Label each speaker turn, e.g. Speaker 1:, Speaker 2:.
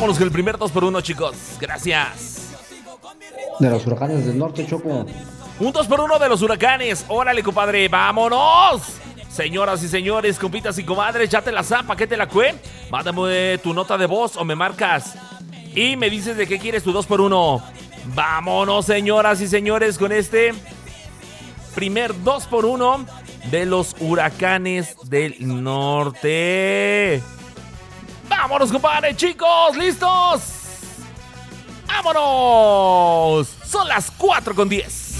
Speaker 1: Vámonos con el primer 2x1, chicos. Gracias.
Speaker 2: De los huracanes del norte, Choco.
Speaker 1: Un 2x1 de los huracanes. Órale, compadre, vámonos. Señoras y señores, compitas y comadres, ya te la zapa, ¿qué te la cue? Mándame tu nota de voz o me marcas y me dices de qué quieres tu 2x1. Vámonos, señoras y señores, con este primer 2x1 de los huracanes del norte. Vámonos, compadre, chicos, ¿listos? ¡Vámonos! Son las 4:10.